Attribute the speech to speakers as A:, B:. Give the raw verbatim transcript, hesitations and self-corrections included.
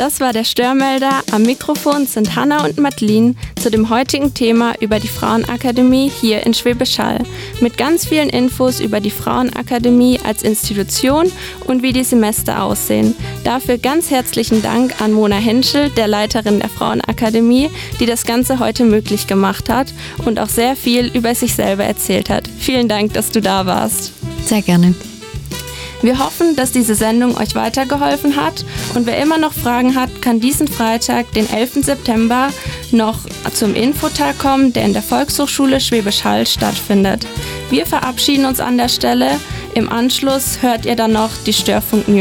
A: Das war der Störmelder. Am Mikrofon sind Hanna und Madeline zu dem heutigen Thema über die Frauenakademie hier in Schwäbisch Hall. Mit ganz vielen Infos über die Frauenakademie als Institution und wie die Semester aussehen. Dafür ganz herzlichen Dank an Mona Henschel, der Leiterin der Frauenakademie, die das Ganze heute möglich gemacht hat und auch sehr viel über sich selber erzählt hat. Vielen Dank, dass du da warst.
B: Sehr gerne.
A: Wir hoffen, dass diese Sendung euch weitergeholfen hat und wer immer noch Fragen hat, kann diesen Freitag, den elften September, noch zum Infotag kommen, der in der Volkshochschule Schwäbisch Hall stattfindet. Wir verabschieden uns an der Stelle. Im Anschluss hört ihr dann noch die Störfunk News.